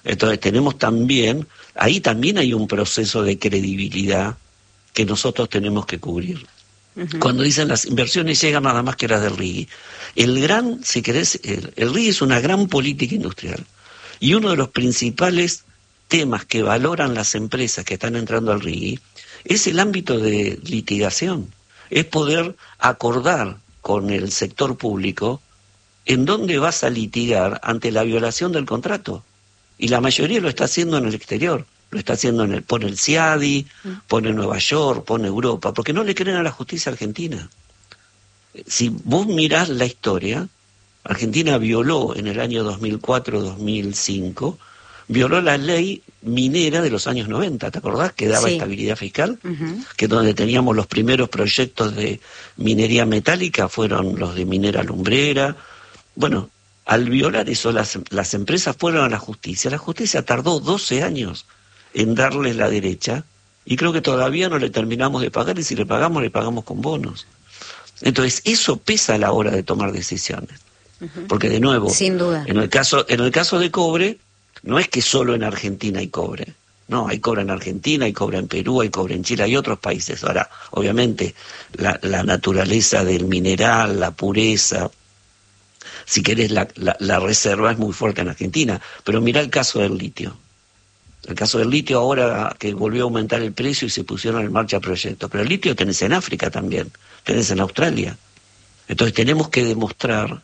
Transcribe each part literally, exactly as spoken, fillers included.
Entonces tenemos también, ahí también hay un proceso de credibilidad que nosotros tenemos que cubrir. Uh-huh. Cuando dicen las inversiones llegan nada más que las del R I G I. El gran, si querés, el, el R I G I es una gran política industrial. Y uno de los principales temas que valoran las empresas que están entrando al R I G I es el ámbito de litigación. Es poder acordar con el sector público en dónde vas a litigar ante la violación del contrato. Y la mayoría lo está haciendo en el exterior. Lo está haciendo en el, pone el C I A D I, pone Nueva York, pone Europa, porque no le creen a la justicia argentina. Si vos mirás la historia, Argentina violó en el año dos mil cuatro dos mil cinco, violó la ley minera de los años noventa, ¿te acordás? Que daba sí. estabilidad fiscal, uh-huh. que donde teníamos los primeros proyectos de minería metálica fueron los de minera lumbrera. Bueno, al violar eso, las, las empresas fueron a la justicia. La justicia tardó doce años en darles la derecha, y creo que todavía no le terminamos de pagar, y si le pagamos, le pagamos con bonos. Entonces, eso pesa a la hora de tomar decisiones. Uh-huh. Porque, de nuevo, sin duda. En el caso, en el caso de cobre, no es que solo en Argentina hay cobre. No, hay cobre en Argentina, hay cobre en Perú, hay cobre en Chile, hay otros países. Ahora, obviamente, la, la naturaleza del mineral, la pureza, si querés, la, la, la reserva es muy fuerte en Argentina. Pero mirá el caso del litio. El caso del litio ahora que volvió a aumentar el precio y se pusieron en marcha proyectos. Pero el litio tenés en África también, tenés en Australia. Entonces tenemos que demostrar,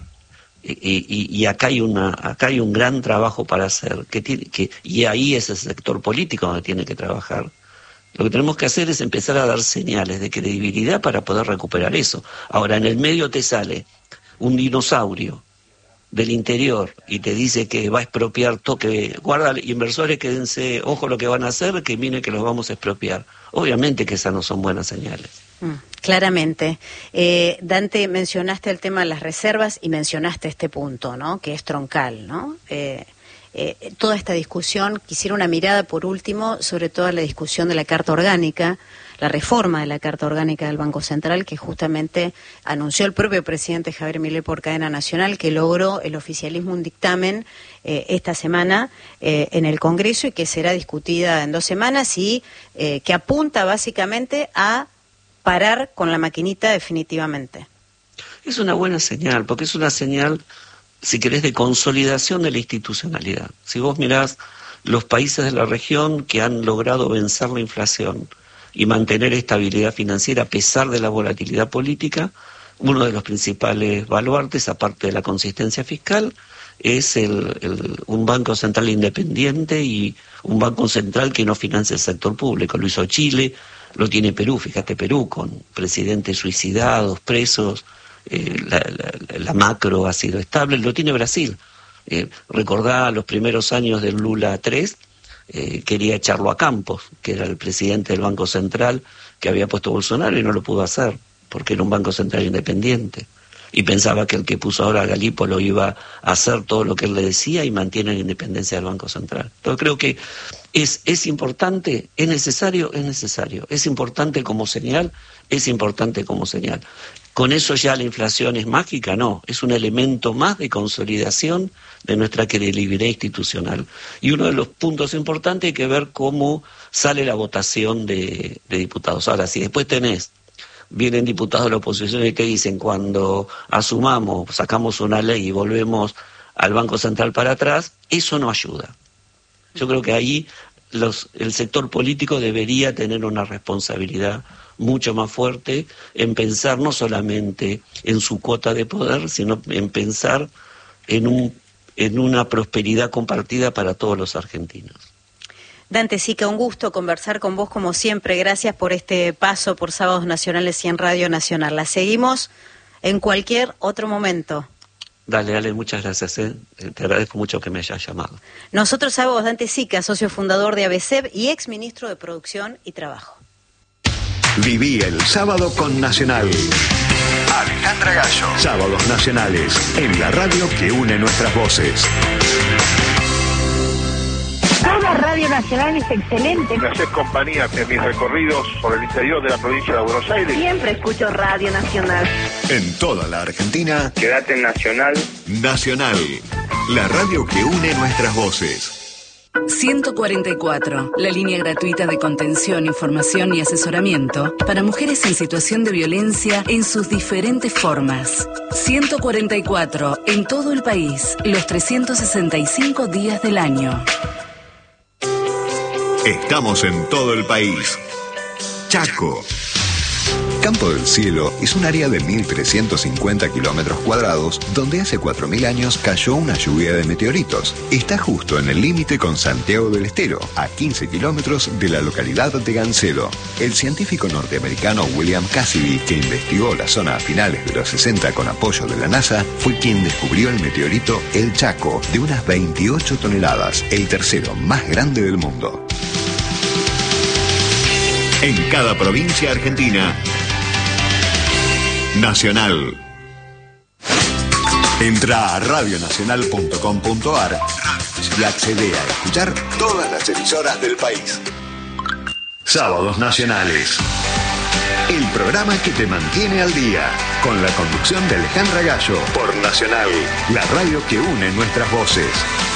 y, y, y acá hay una, acá hay un gran trabajo para hacer, que tiene, que, y ahí es el sector político donde tiene que trabajar. Lo que tenemos que hacer es empezar a dar señales de credibilidad para poder recuperar eso. Ahora, en el medio te sale un dinosaurio del interior y te dice que va a expropiar todo, que guarda, inversores, quédense, ojo lo que van a hacer, que miren que los vamos a expropiar. Obviamente que esas no son buenas señales. Mm, claramente. Eh, Dante, mencionaste el tema de las reservas y mencionaste este punto, ¿no? Que es troncal, ¿no? Eh, eh, toda esta discusión, quisiera una mirada por último sobre toda la discusión de la Carta Orgánica, la reforma de la Carta Orgánica del Banco Central, que justamente anunció el propio presidente Javier Milei por cadena nacional, que logró el oficialismo un dictamen eh, esta semana eh, en el Congreso y que será discutida en dos semanas y eh, que apunta básicamente a parar con la maquinita definitivamente. Es una buena señal, porque es una señal, si querés, de consolidación de la institucionalidad. Si vos mirás los países de la región que han logrado vencer la inflación y mantener estabilidad financiera a pesar de la volatilidad política, uno de los principales baluartes, aparte de la consistencia fiscal, es el, el, un banco central independiente y un banco central que no financia el sector público. Lo hizo Chile, lo tiene Perú, fíjate Perú, con presidentes suicidados, presos, eh, la, la, la macro ha sido estable, lo tiene Brasil. Eh, recordá los primeros años del Lula tres, Eh, quería echarlo a Campos, que era el presidente del Banco Central que había puesto Bolsonaro, y no lo pudo hacer porque era un Banco Central independiente y pensaba que el que puso ahora a Galípolo iba a hacer todo lo que él le decía y mantiene la independencia del Banco Central. Entonces creo que es, es importante, es necesario, es necesario, es importante como señal, es importante como señal. ¿Con eso ya la inflación es mágica? No, es un elemento más de consolidación de nuestra credibilidad institucional. Y uno de los puntos importantes hay que ver cómo sale la votación de, de diputados. Ahora, si después tenés, vienen diputados de la oposición y te dicen, cuando asumamos, sacamos una ley y volvemos al Banco Central para atrás, eso no ayuda. Yo creo que ahí los, el sector político debería tener una responsabilidad mucho más fuerte en pensar no solamente en su cuota de poder, sino en pensar en, un, en una prosperidad compartida para todos los argentinos. Dante Sica, un gusto conversar con vos como siempre. Gracias por este paso por Sábados Nacionales y en Radio Nacional. La seguimos en cualquier otro momento. Dale, dale, muchas gracias. ¿eh? Te agradezco mucho que me hayas llamado. Nosotros a vos, Dante Sica, socio fundador de ABCEP y ex ministro de Producción y Trabajo. Viví el sábado con Nacional. Alejandra Gallo. Sábados Nacionales, en la radio que une nuestras voces. Toda Radio Nacional es excelente. Me haces compañía en mis recorridos por el interior de la provincia de Buenos Aires. Siempre escucho Radio Nacional. En toda la Argentina. Quédate en Nacional. Nacional, la radio que une nuestras voces. ciento cuarenta y cuatro, la línea gratuita de contención, información y asesoramiento para mujeres en situación de violencia en sus diferentes formas. ciento cuarenta y cuatro, en todo el país, los trescientos sesenta y cinco días del año. Estamos en todo el país. Chaco. Campo del Cielo es un área de mil trescientos cincuenta kilómetros cuadrados donde hace cuatro mil años cayó una lluvia de meteoritos. Está justo en el límite con Santiago del Estero, a quince kilómetros de la localidad de Ganselo. El científico norteamericano William Cassidy, que investigó la zona a finales de los sesenta con apoyo de la NASA, fue quien descubrió el meteorito El Chaco, de unas veintiocho toneladas, el tercero más grande del mundo. En cada provincia argentina, Nacional. Entra a radio nacional punto com punto ar y accede a escuchar todas las emisoras del país. Sábados Nacionales. El programa que te mantiene al día, con la conducción de Alejandra Gallo, por Nacional, la radio que une nuestras voces.